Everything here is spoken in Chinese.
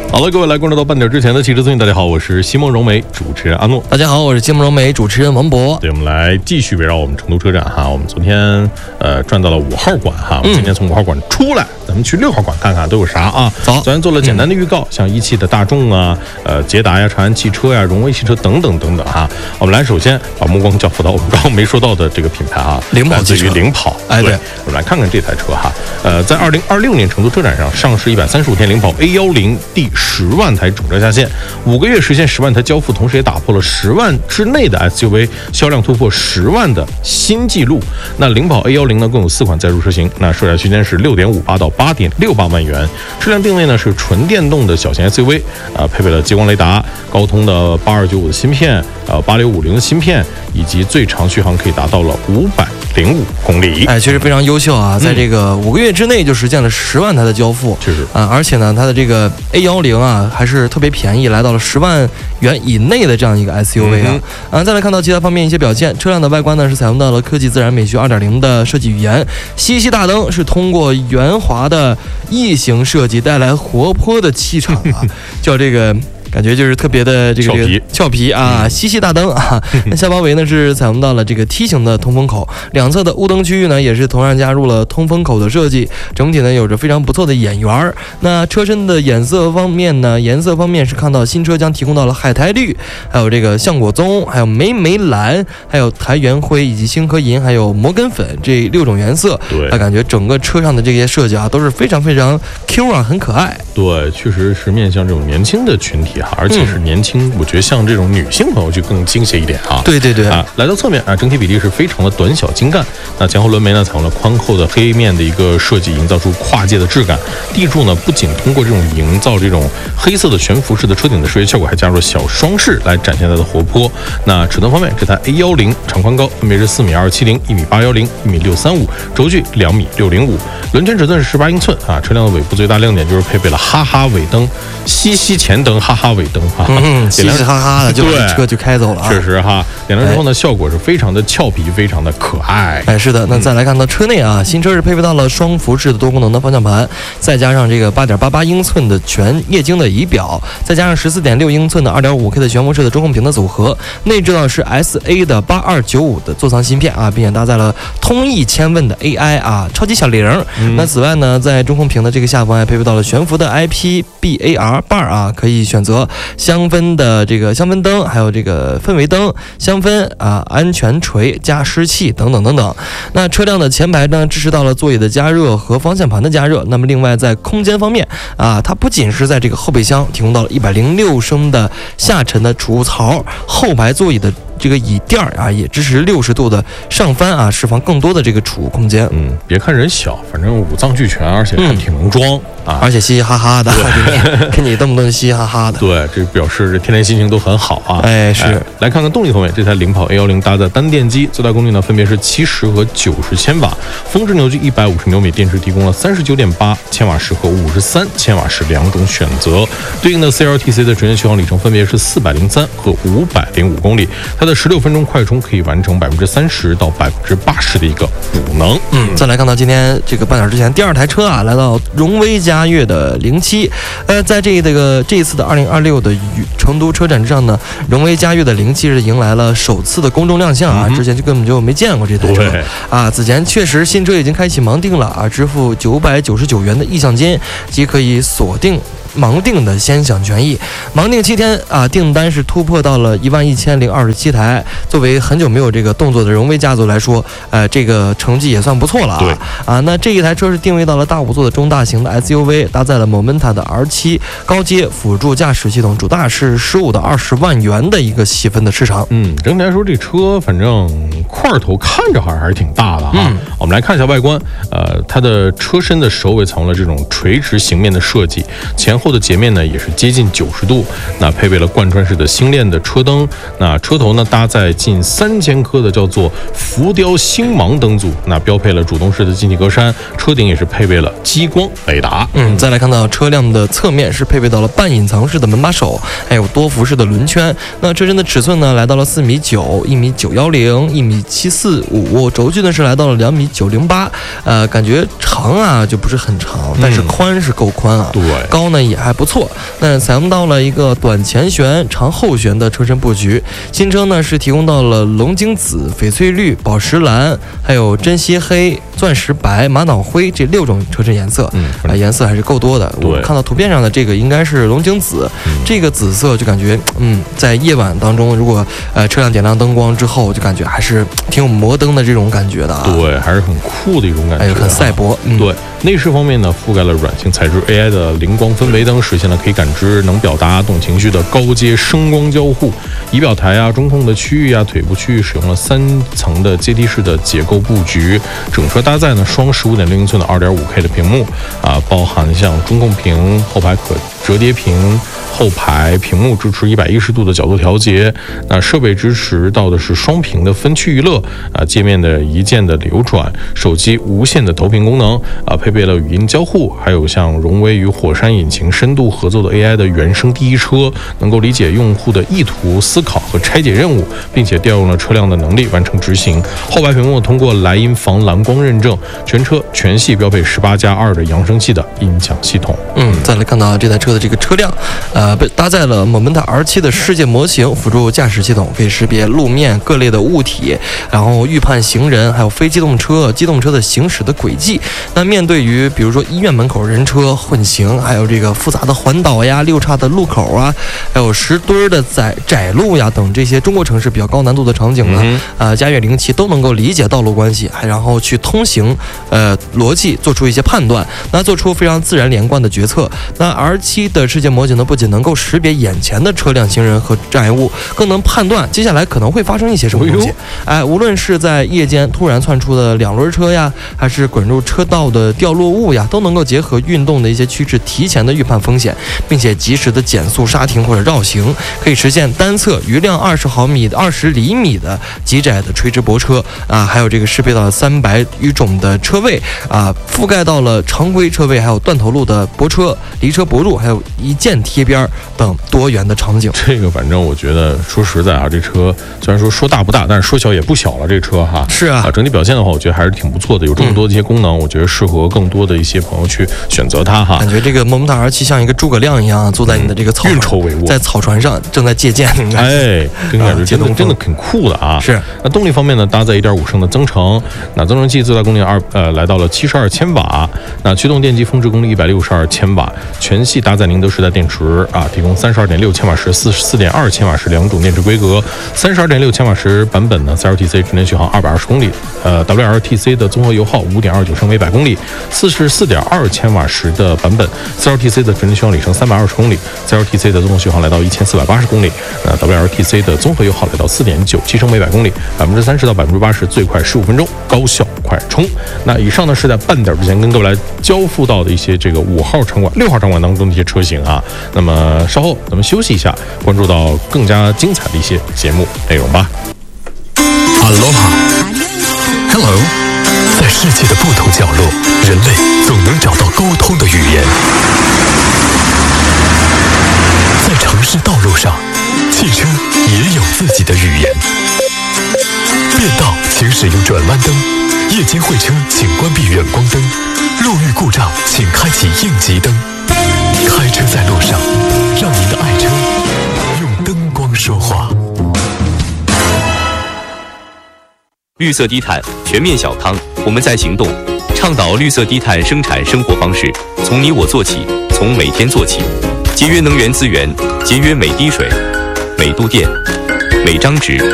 好了，各位来关注到半点之前的汽车资讯，大家好，我是西梦荣美主持人阿诺。 大家好，我是西梦荣美主持人王博。 对，我们来继续围绕我们成都车展哈，我们昨天转到了5号馆哈，我们今天从5号馆出来，咱们去6号馆看看都有啥啊。 走， 昨天做了简单的预告，像一汽的大众啊、捷达呀、长安汽车呀、荣威汽车等等等等哈。我们来首先把目光交付到我们刚刚没说到的这个品牌哈， 领跑汽车， 领跑。 哎，对， 我们来看看这台车哈。在2026年成都车展上上市135天领跑 A10第10万台整车下线，5个月实现10万台交付，同时也打破了10万之内的 SUV 销量突破10万的新纪录。那领跑 A10呢，共有4款载入车型，那售价区间是6.58到8.68万元，车辆定位呢是纯电动的小型 SUV，配备了激光雷达、高通的8295的芯片、8650的芯片，以及最长续航可以达到了505公里。 哎，确实非常优秀啊，在这个5个月之内就实现了10万台的交付， 确实而且呢，它的这个 A10啊还是特别便宜，来到了10万元以内的这样一个 SUV 啊。再来看到其他方面一些表现，车辆的外观呢是采用到了科技自然美学 2.0 的设计语言，西大灯是通过圆滑的异形设计带来活泼的气场啊，叫这个。感觉就是特别的这个俏皮啊，西大灯啊。那下包围呢是采用到了这个梯形的通风口，两侧的雾灯区域呢也是同样加入了通风口的设计，整体呢有着非常不错的眼缘。那车身的颜色方面是看到新车将提供到了海苔绿，还有这个橡果棕，还有梅蓝，还有苔原灰以及星河银，还有摩根粉这6种颜色。 对， 感觉整个车上的这些设计啊都是非常非常 Q 啊，很可爱。 对，确实是面向这种年轻的群体。而且是年轻，我觉得像这种女性朋友就更倾斜一点啊。 对啊， 来到侧面啊，整体比例是非常的短小精干。那前后轮眉呢，采用了宽厚的黑面的一个设计，营造出跨界的质感。地柱呢，不仅通过这种营造这种黑色的悬浮式的车顶的视觉效果，还加入了小双饰来展现它的活泼。那尺寸方面，这台 A10长宽高分别是4.270米、1.810米、1.635，轴距2.605米，轮圈尺寸是18英寸啊。车辆的尾部最大亮点就是配备了哈哈尾灯、西前灯、哈哈尾灯啊， 嘻嘻哈哈的就把车就开走了啊。 确实哈，点亮之后呢，效果是非常的俏皮，非常的可爱。 哎，是的。那再来看到车内啊，新车是配备到了双辐式的多功能的方向盘，再加上这个8.88英寸的全液晶的仪表，再加上14.6英寸的2.5K 的全模式的中控屏的组合，内置到是 SA 的8295的座舱芯片啊，并且搭载了通义千问的 AI 啊，超级小铃。那此外呢，在中控屏的这个下方还配备到了悬浮的 IPBAR 把啊，可以选择香氛的这个香氛灯，还有这个氛围灯、香氛啊、安全锤加湿器等等等等。那车辆的前排呢，支持到了座椅的加热和方向盘的加热。那么另外在空间方面啊，它不仅是在这个后备箱提供到了106升的下沉的储物槽，后排座椅的这个椅垫啊，也支持60度的上翻啊，释放更多的这个储物空间。 别看人小，反正五脏俱全，而且还挺能装啊， 而且嘻嘻哈哈的，跟你动不动嘻嘻哈哈的。 对，这表示这天天心情都很好啊。 哎，是。 来看看动力方面，这台领跑 A10搭载单电机，最大功率呢分别是70和90千瓦，峰值扭矩150牛米，电池提供了39.8千瓦时和53千瓦时2种选择，对应的 CLTC 的纯电续航里程分别是403和505公里。它的16分钟快充可以完成30%到80%的一个补能。 再来看到今天这个半点之前第2台车啊，来到荣威嘉悦的07。在这一次的2026的成都车展之上呢，荣威嘉悦的07是迎来了首次的公众亮相啊，之前就根本就没见过这台车啊。此前确实新车已经开启盲定了啊，支付999元的意向金即可以锁定盲定的先享权益。盲定7天啊，订单是突破到了11027台。作为很久没有这个动作的荣威家族来说，这个成绩也算不错了啊。那这一台车是定位到了大5座的中大型的 SUV， 搭载了 Momenta 的 R7 高阶辅助驾驶系统，主打是15到20万元的一个细分的市场。 整体来说这车反正块头看着好像还是挺大的哈。我们来看一下外观，它的车身的首尾采用了这种垂直形面的设计，前后的截面呢也是接近90度，那配备了贯穿式的星链的车灯，那车头呢搭载近3000颗的叫做浮雕星芒灯组，那标配了主动式的进气格栅，车顶也是配备了激光雷达。 再来看到车辆的侧面是配备到了半隐藏式的门把手，还有多辐式的轮圈。那车身的尺寸呢来到了4.9米、1.910米、1.745米，轴距呢是来到了2.908米。感觉长啊就不是很长，但是宽是够宽啊。 对， 高呢也还不错。那采用到了一个短前悬、长后悬的车身布局。新车呢是提供到了龙井紫、翡翠绿、宝石蓝，还有珍稀黑、钻石白、玛瑙灰这6种车身颜色。颜色还是够多的。我看到图片上的这个应该是龙井紫，这个紫色就感觉在夜晚当中，如果车辆点亮灯光之后，就感觉还是挺有摩登的这种感觉的啊。 对，还是很酷的一种感觉， 还有很赛博。 对，内饰方面呢，覆盖了软性材质 AI 的灵光氛围灯，实现了可以感知、能表达、懂情绪的高阶声光交互。仪表台啊、中控的区域啊、腿部区域使用了3层的阶梯式的结构布局。整车搭载呢双15.6英寸的2.5K 的屏幕啊，包含像中控屏、后排可折叠屏。后排屏幕支持110度的角度调节，那设备支持到的是双屏的分区娱乐啊，界面的一键的流转，手机无线的投屏功能啊，配备了语音交互，还有像荣威与火山引擎深度合作的 AI 的原生第一车，能够理解用户的意图、思考和拆解任务，并且调用了车辆的能力完成执行。后排屏幕通过莱茵防蓝光认证，全系标配18+2的扬声器的音响系统。 再来看到这台车的这个车辆，被搭载了 Momenta R7的世界模型，辅助驾驶系统可以识别路面各类的物体，然后预判行人还有非机动车、机动车的行驶的轨迹。那面对于比如说医院门口人车混行，还有这个复杂的环岛呀、6岔的路口啊，还有10墩的窄路呀等这些中国城市比较高难度的场景呢，嘉悦07都能够理解道路关系，然后去通行逻辑做出一些判断，那做出非常自然连贯的决策。那 R7的世界模型呢，不仅能够识别眼前的车辆、行人和障碍物，更能判断接下来可能会发生一些什么东西。无论是在夜间突然窜出的2轮车呀，还是滚入车道的掉落物呀，都能够结合运动的一些趋势，提前的预判风险，并且及时的减速、刹停或者绕行，可以实现单侧余量20厘米的极窄的垂直泊车啊，还有这个适配到了300余种的车位啊，覆盖到了常规车位，还有断头路的泊车、离车泊入，还有一键贴边等多元的场景。 这个反正我觉得说实在啊，这车虽然说大不大，但是说小也不小了。这车哈是啊， 整体表现的话，我觉得还是挺不错的。有这么多的一些功能，我觉得适合更多的一些朋友去选择它哈。 感觉这个Momenta R7像一个诸葛亮一样，坐在你的这个运筹帷幄， 在草船上正在借箭。 这个感觉真的挺酷的啊。 是。 那动力方面呢，搭载1.5升的增程，那增程器最大功率来到了72千瓦，那驱动电机峰值功率162千瓦，全系搭载宁德时代电池啊，提供32.6千瓦时、44.2千瓦时2种电池规格。32.6千瓦时版本呢 ，CLTC 纯电续航220公里，WLTC 的综合油耗5.29升每百公里。44.2千瓦时的版本 ，CLTC 的纯电续航里程320公里 ，CLTC 的综合续航来到1480公里。WLTC 的综合油耗来到4.97升每百公里，30%到80%，最快15分钟，高效快充。那以上呢是在半点之前跟各位来交付到的一些这个5号场馆、6号场馆当中的一些车型啊。那么稍后咱们休息一下，关注到更加精彩的一些节目内容吧。 Aloha，Hello， 在世界的不同角落，人类总能找到沟通的语言。在城市道路上，汽车也有自己的语言。变道请使用转弯灯，夜间会车请关闭远光灯，路遇故障请开启应急灯。开车在路上，让您的爱车用灯光说话。 绿色低碳全面小康，我们在行动，倡导绿色低碳生产生活方式，从你我做起，从每天做起，节约能源资源，节约每滴水、每度电、每张纸、